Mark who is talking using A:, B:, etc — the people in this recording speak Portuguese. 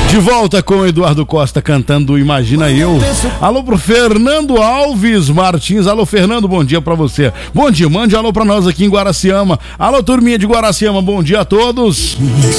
A: De volta com o Eduardo Costa cantando Imagina Eu. Alô pro Fernando Alves Martins. Alô, Fernando, bom dia pra você. Bom dia, mande alô pra nós aqui em Guaraciama. Alô, turminha de Guaraciama, bom dia a todos.